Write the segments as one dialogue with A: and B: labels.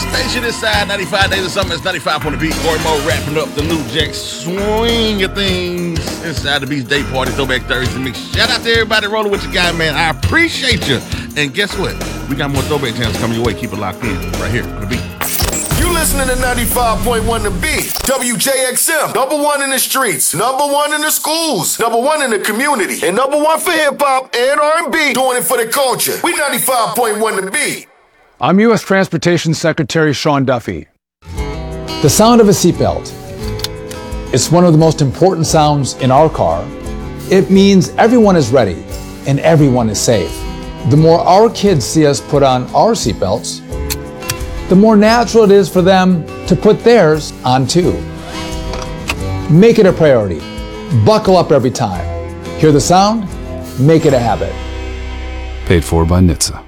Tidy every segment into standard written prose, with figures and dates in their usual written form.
A: station inside 95 Days of Summer. It's 95 on the beat. Corey Moe wrapping up the new Jack swing of things inside the Beach Day Party Throwback Thursday mix. Shout out to everybody rolling with your guy, man. I appreciate you. And guess what? We got more throwback jams coming your way. Keep it locked in right here on the beat.
B: You listening to 95.1 The Beat, WJXM, number one in the streets, number one in the schools, number one in the community, and number one for hip-hop and R&B, doing it for the culture. We 95.1 The Beat.
C: I'm U.S. Transportation Secretary Sean Duffy. The sound of a seatbelt. It's one of the most important sounds in our car. It means everyone is ready and everyone is safe. The more our kids see us put on our seatbelts, the more natural it is for them to put theirs on too. Make it a priority. Buckle up every time. Hear the sound? Make it a habit.
D: Paid for by NHTSA.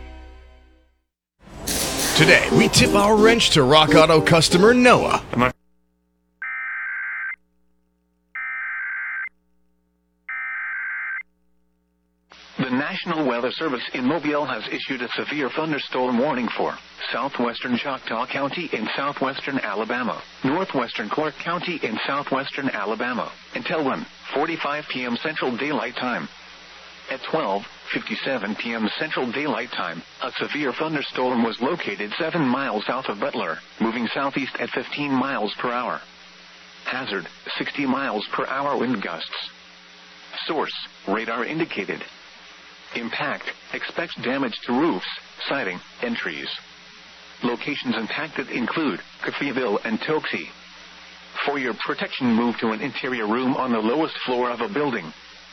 E: Today, we tip our wrench to Rock Auto customer Noah.
F: The National Weather Service in Mobile has issued a severe thunderstorm warning for southwestern Choctaw County in southwestern Alabama, northwestern Clark County in southwestern Alabama, until 1:45 p.m. Central Daylight Time. At 12:57 p.m. Central Daylight Time, a severe thunderstorm was located 7 miles south of Butler, moving southeast at 15 miles per hour. Hazard, 60 miles per hour wind gusts. Source, radar indicated. Impact, expects damage to roofs, siding, and trees. Locations impacted include Coffeyville and Tokesee. For your protection, move to an interior room on the lowest floor of a building.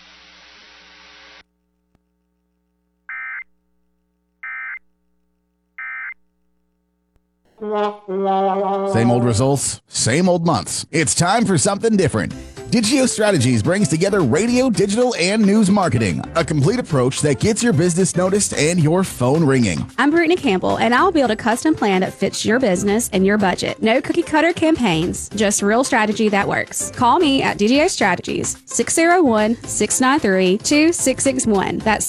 G: Same old results, same old months. It's time for something different. Digio Strategies brings together radio, digital, and news marketing. A complete approach that gets your business noticed and your phone ringing.
H: I'm Brittany Campbell, and I'll build a custom plan that fits your business and your budget. No cookie-cutter campaigns, just real strategy that works. Call me at DGO Strategies, 601-693-2661. That's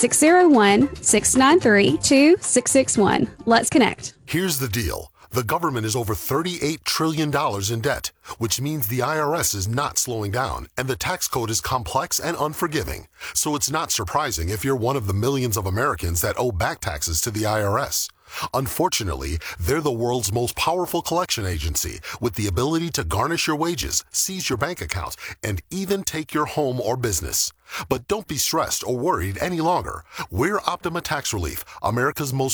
H: 601-693-2661. Let's connect.
I: Here's the deal. The government is over $38 trillion in debt, which means the IRS is not slowing down, and the tax code is complex and unforgiving. So it's not surprising if you're one of the millions of Americans that owe back taxes to the IRS. Unfortunately, they're the world's most powerful collection agency, with the ability to garnish your wages, seize your bank account, and even take your home or business. But don't be stressed or worried any longer. We're Optima Tax Relief, America's most